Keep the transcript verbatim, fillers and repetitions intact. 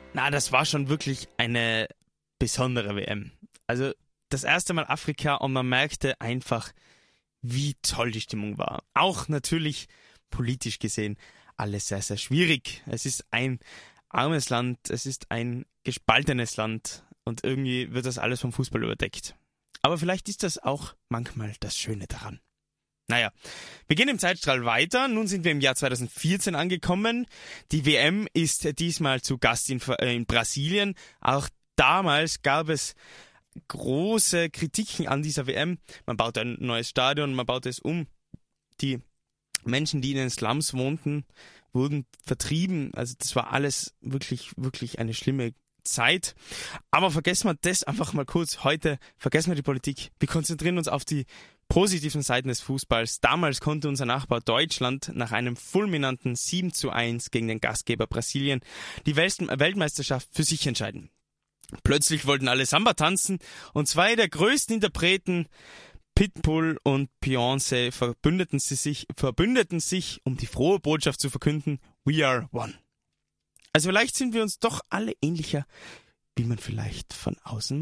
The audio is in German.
Na, das war schon wirklich eine besondere W M. Also das erste Mal Afrika und man merkte einfach, wie toll die Stimmung war. Auch natürlich politisch gesehen alles sehr, sehr schwierig. Es ist ein armes Land, es ist ein gespaltenes Land und irgendwie wird das alles vom Fußball überdeckt. Aber vielleicht ist das auch manchmal das Schöne daran. Naja, wir gehen im Zeitstrahl weiter. Nun sind wir im Jahr zweitausendvierzehn angekommen. Die W M ist diesmal zu Gast in, äh, in Brasilien. Auch damals gab es große Kritiken an dieser W M. Man baut ein neues Stadion, man baut es um. Die Menschen, die in den Slums wohnten, wurden vertrieben. Also das war alles wirklich, wirklich eine schlimme Zeit. Aber vergessen wir das einfach mal kurz. Heute vergessen wir die Politik. Wir konzentrieren uns auf die positiven Seiten des Fußballs. Damals konnte unser Nachbar Deutschland nach einem fulminanten sieben zu eins gegen den Gastgeber Brasilien die Weltmeisterschaft für sich entscheiden. Plötzlich wollten alle Samba tanzen und zwei der größten Interpreten, Pitbull und Beyoncé, verbündeten sie sich, verbündeten sich, um die frohe Botschaft zu verkünden: We are one. Also vielleicht sind wir uns doch alle ähnlicher, wie man vielleicht von außen